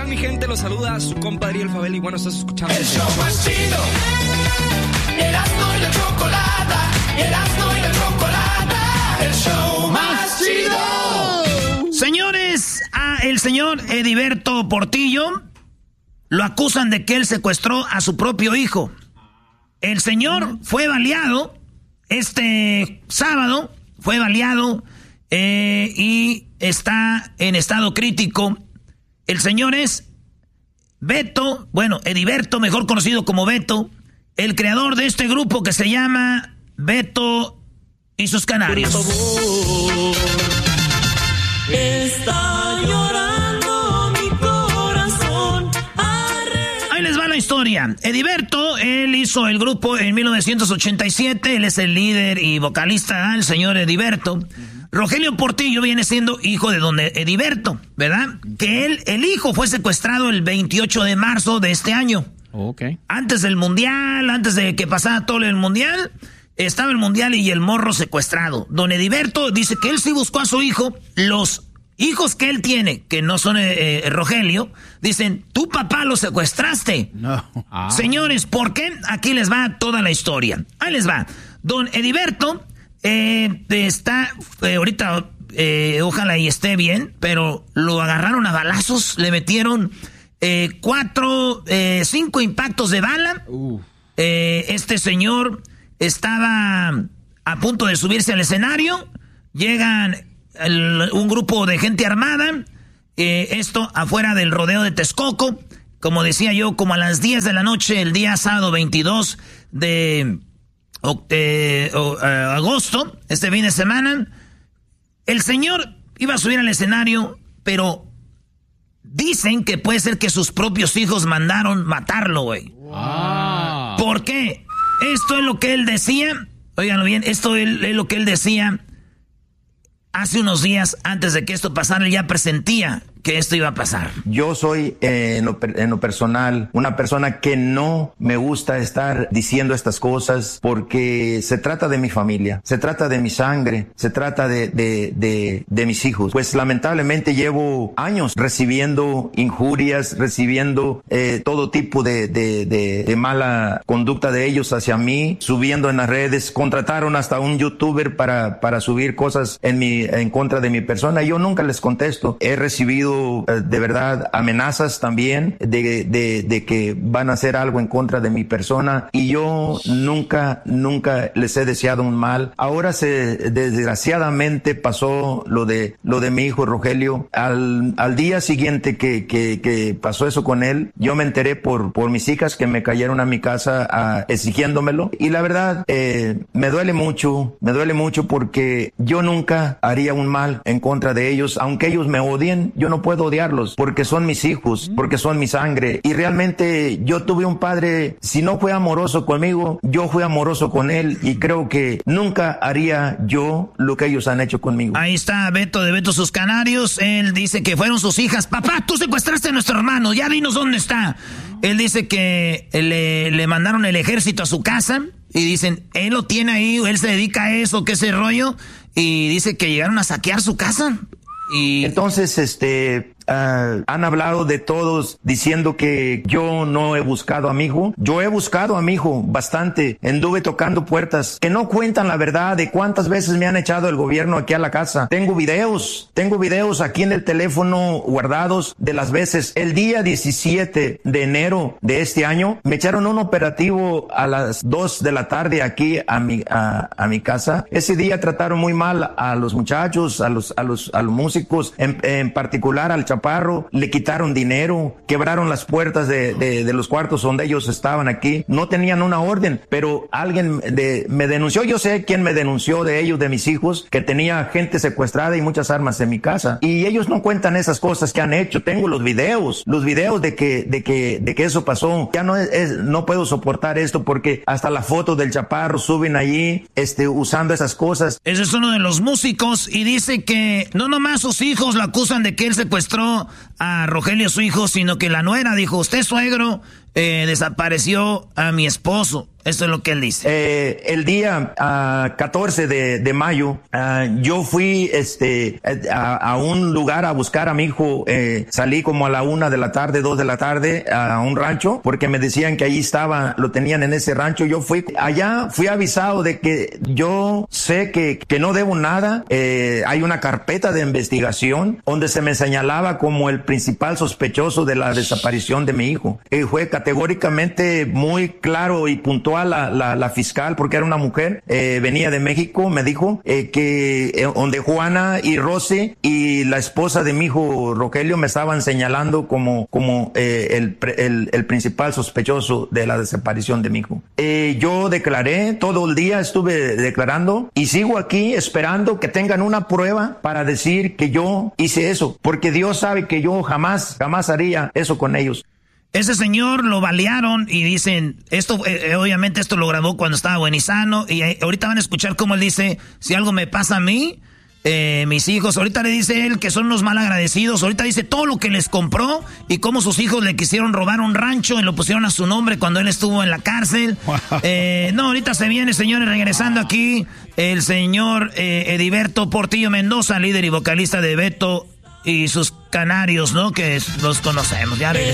tal, mi gente? Los saluda su compadre El Fabel y bueno, estás escuchando el show más chido. Erasmo y la chocolata. Erasmo y la chocolata. El show más chido. Señores, el señor Ediberto Portillo lo acusan de que él secuestró a su propio hijo. El señor fue baleado este sábado, y está en estado crítico. El señor es Beto, Ediberto, mejor conocido como Beto, el creador de este grupo que se llama Beto y sus Canarios. Por favor, está llorando mi corazón. Ahí les va la historia. Ediberto, él hizo el grupo en 1987, él es el líder y vocalista, el señor Ediberto. Rogelio Portillo viene siendo hijo de don Ediberto, ¿verdad? Que el hijo fue secuestrado el 28 de marzo de este año. Okay. Antes del mundial, antes de que pasara todo el mundial, estaba el mundial y el morro secuestrado. Don Ediberto dice que él sí buscó a su hijo. Los hijos que él tiene, que no son Rogelio, dicen, tu papá lo secuestraste. No. Señores, ¿por qué? Aquí les va toda la historia. Ahí les va. Don Ediberto está ahorita, ojalá y esté bien, pero lo agarraron a balazos, le metieron 5 impactos de bala. Este señor estaba a punto de subirse al escenario. Llegan un grupo de gente armada, esto afuera del rodeo de Texcoco, como decía yo, como a las 10 de la noche, el día sábado 22 de agosto, este fin de semana. El señor iba a subir al escenario, pero dicen que puede ser que sus propios hijos mandaron matarlo, güey. Wow. ¿Por qué? Esto es lo que él decía, óiganlo bien, esto es lo que él decía hace unos días. Antes de que esto pasara, él ya presentía que esto iba a pasar. Yo soy, en lo personal, una persona que no me gusta estar diciendo estas cosas porque se trata de mi familia, se trata de mi sangre, se trata de mis hijos. Pues lamentablemente llevo años recibiendo injurias, recibiendo todo tipo de mala conducta de ellos hacia mí, subiendo en las redes. Contrataron hasta un youtuber para subir cosas en contra de mi persona. Yo nunca les contesto. He recibido de verdad amenazas también de que van a hacer algo en contra de mi persona, y yo nunca les he deseado un mal. Ahora desgraciadamente pasó lo de mi hijo Rogelio. Al día siguiente que pasó eso con él, yo me enteré por mis hijas, que me cayeron a mi casa exigiéndomelo, y la verdad me duele mucho porque yo nunca haría un mal en contra de ellos. Aunque ellos me odien, yo no puedo odiarlos porque son mis hijos, porque son mi sangre. Y realmente yo tuve un padre, si no fue amoroso conmigo, yo fui amoroso con él, y creo que nunca haría yo lo que ellos han hecho conmigo. Ahí está Beto de Beto sus Canarios. Él dice que fueron sus hijas. Papá, tú secuestraste a nuestro hermano, ya dinos dónde está. Él dice que le mandaron el ejército a su casa y dicen, él lo tiene ahí, él se dedica a eso, que ese rollo, y dice que llegaron a saquear su casa. Y entonces, han hablado de todos diciendo que yo no he buscado a mi hijo. Yo he buscado a mi hijo bastante. Anduve tocando puertas que no cuentan la verdad de cuántas veces me han echado el gobierno aquí a la casa. Tengo videos aquí en el teléfono guardados de las veces. El día 17 de enero de este año me echaron un operativo a las 2 de la tarde aquí a mi casa. Ese día trataron muy mal a los muchachos, a los músicos, en particular al Chaparro. Le quitaron dinero, quebraron las puertas de los cuartos donde ellos estaban aquí. No tenían una orden, pero alguien me denunció. Yo sé quién me denunció de ellos, de mis hijos, que tenía gente secuestrada y muchas armas en mi casa. Y ellos no cuentan esas cosas que han hecho. Tengo los videos de que eso pasó. Ya no puedo soportar esto, porque hasta la foto del Chaparro suben allí, usando esas cosas. Ese es uno de los músicos, y dice que no nomás sus hijos lo acusan de que él secuestró a Rogelio, su hijo, sino que la nuera dijo, usted, suegro, desapareció a mi esposo. Esto es lo que él dice. El día 14 de mayo, yo fui a un lugar a buscar a mi hijo. Salí como a la 1 de la tarde, 2 de la tarde a un rancho, porque me decían que ahí estaba, lo tenían en ese rancho. Yo fui allá, fui avisado de que yo sé que no debo nada. Hay una carpeta de investigación donde se me señalaba como el principal sospechoso de la desaparición de mi hijo. Fue categóricamente muy claro y puntual la fiscal, porque era una mujer, venía de México, me dijo que donde Juana y Rosy y la esposa de mi hijo Rogelio me estaban señalando como el principal sospechoso de la desaparición de mi hijo. Yo declaré, todo el día estuve declarando y sigo aquí esperando que tengan una prueba para decir que yo hice eso, porque Dios sabe que yo jamás haría eso con ellos. Ese señor lo balearon y dicen, esto obviamente esto lo grabó cuando estaba buenizano y ahorita van a escuchar cómo él dice, si algo me pasa a mí, mis hijos, ahorita le dice él que son los mal agradecidos, ahorita dice todo lo que les compró y cómo sus hijos le quisieron robar un rancho y lo pusieron a su nombre cuando él estuvo en la cárcel. Wow. No, ahorita se viene, señores, regresando aquí, el señor Ediberto Portillo Mendoza, líder y vocalista de Beto y sus Canarios, ¿no? Que los conocemos. Ya